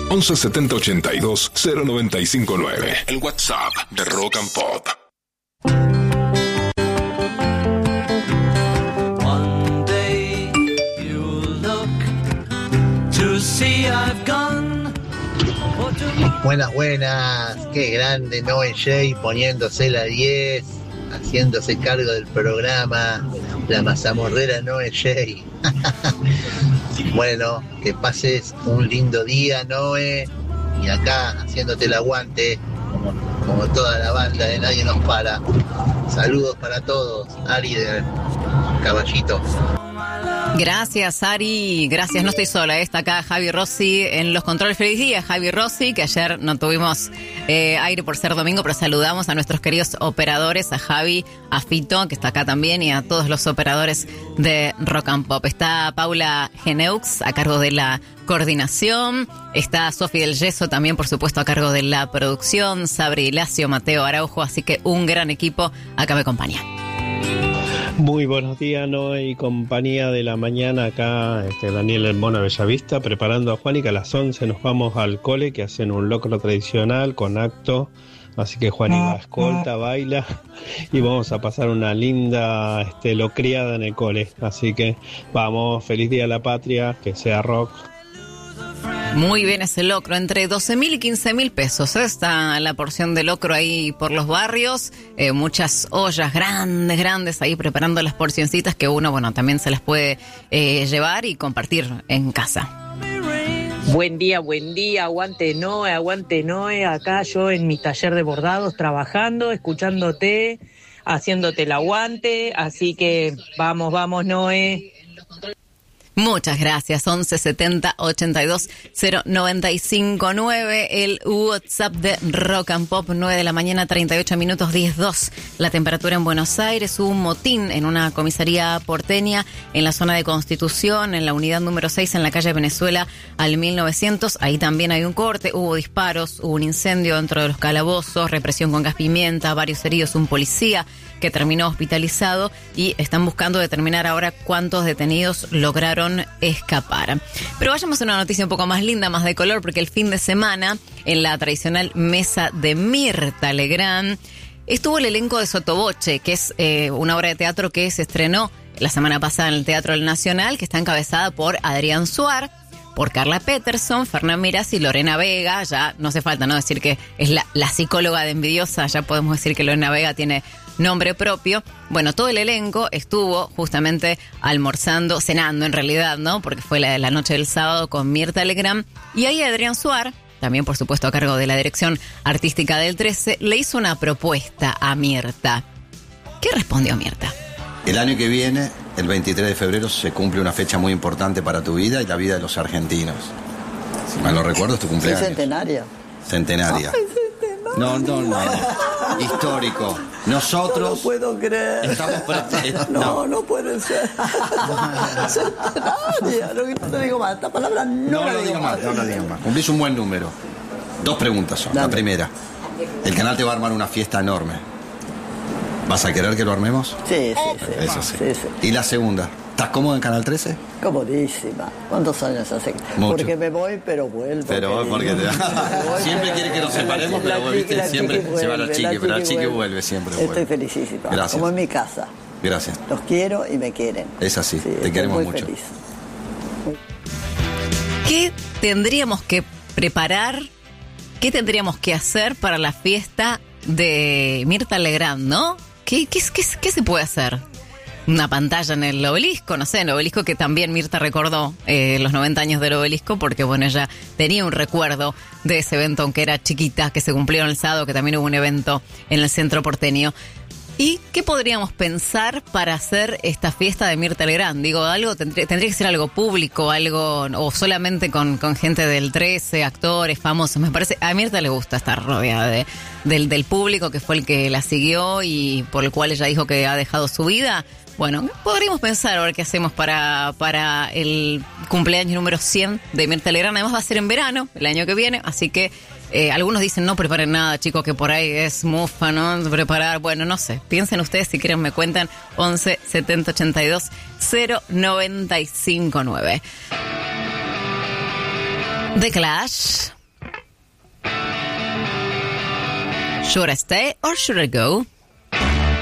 11 70 82 0959. El WhatsApp de Rock and Pop. One day you'll look to see I've gone. Buenas, qué grande Noé Jay poniéndose la 10, haciéndose cargo del programa, la mazamorrera Noé Jay. Bueno, que pases un lindo día, Noé, y acá haciéndote el aguante, como toda la banda de Nadie Nos Para. Saludos para todos, Ari de Caballito. Gracias, Ari. Gracias, no estoy sola. Está acá Javi Rossi en los controles. Feliz día, Javi Rossi, que ayer no tuvimos aire por ser domingo, pero saludamos a nuestros queridos operadores, a Javi, a Fito, que está acá también, y a todos los operadores de Rock and Pop. Está Paula Geneux a cargo de la coordinación. Está Sofi del Yeso también, por supuesto, a cargo de la producción. Sabri Lacio, Mateo Araujo, así que un gran equipo acá me acompaña. Muy buenos días, Noé y compañía de la mañana. Acá Daniel Hermona Bellavista, preparando a Juanica. A las 11 nos vamos al cole, que hacen un locro tradicional con acto. Así que Juanica escolta, baila y vamos a pasar una linda locriada en el cole. Así que vamos, feliz día a la patria, que sea rock. Muy bien ese locro, entre 12.000 y 15.000 pesos. Está la porción de locro ahí por los barrios. Muchas ollas grandes ahí preparando las porcioncitas que uno, bueno, también se las puede llevar y compartir en casa. Buen día, aguante Noé, acá yo en mi taller de bordados trabajando, escuchándote, haciéndote el aguante, así que vamos Noé. Muchas gracias. 11 70 82 0959, el WhatsApp de Rock and Pop. 9 de la mañana, 38 minutos, 10:02. La temperatura en Buenos Aires. Hubo un motín en una comisaría porteña en la zona de Constitución, en la unidad número 6, en la calle Venezuela al 1900. Ahí también hay un corte, hubo disparos, hubo un incendio dentro de los calabozos, represión con gas pimienta, varios heridos, un policía que terminó hospitalizado, y están buscando determinar ahora cuántos detenidos lograron escapar. Pero vayamos a una noticia un poco más linda, más de color, porque el fin de semana, en la tradicional mesa de Mirta Legrand, estuvo el elenco de Sotoboche, que es una obra de teatro que se estrenó la semana pasada en el Teatro del Nacional, que está encabezada por Adrián Suar, por Carla Peterson, Fernán Mirás y Lorena Vega. Ya no hace falta, ¿no?, decir que es la psicóloga de Envidiosa, ya podemos decir que Lorena Vega tiene nombre propio. Bueno, todo el elenco estuvo justamente almorzando, cenando en realidad, ¿no?, porque fue la noche del sábado con Mirta Legrand. Y ahí Adrián Suar, también por supuesto a cargo de la dirección artística del 13, le hizo una propuesta a Mirta. ¿Qué respondió Mirta? El año que viene, el 23 de febrero, se cumple una fecha muy importante para tu vida y la vida de los argentinos. Si mal no recuerdo, es tu cumpleaños. Centenaria. Centenaria. No. Histórico. Nosotros... No puedo creer. Estamos No puede ser. Centenaria. No te digo más. Esta palabra no la digo más. No la digo más. Cumplís un buen número. 2 preguntas son. Dale. La primera. El canal te va a armar una fiesta enorme. ¿Vas a querer que lo armemos? Sí. Eso sí. Sí. Y la segunda. ¿Estás cómodo en Canal 13? Comodísima. ¿Cuántos años hace? Mucho. Porque me voy, pero vuelvo. Pero porque siempre quiere que nos separemos, pero vos viste, siempre se va la chiqui, pero la chiqui vuelve, siempre vuelve. Estoy felicísima. Gracias. Como en mi casa. Gracias. Los quiero y me quieren. Es así, Sí, te queremos muy mucho. Feliz. ¿Qué tendríamos que preparar? ¿Qué tendríamos que hacer para la fiesta de Mirta Legrand, no? ¿Qué se puede hacer? Una pantalla en el Obelisco, no sé, en el Obelisco, que también Mirta recordó los 90 años del Obelisco, porque bueno, ella tenía un recuerdo de ese evento, aunque era chiquita, que se cumplió el sábado, que también hubo un evento en el centro porteño. ¿Y qué podríamos pensar para hacer esta fiesta de Mirta Legrand? Digo, algo tendría que ser algo público, algo, o solamente con gente del 13, actores, famosos. Me parece, a Mirta le gusta estar rodeada del público, que fue el que la siguió y por el cual ella dijo que ha dejado su vida. Bueno, podríamos pensar a ver qué hacemos para el cumpleaños número 100 de Mirta Legrand. Además va a ser en verano, el año que viene, así que algunos dicen no preparen nada, chicos, que por ahí es mufa, ¿no? Preparar, bueno, no sé. Piensen ustedes, si quieren me cuentan. 11 70 82 0959. The Clash, Should I stay or should I go?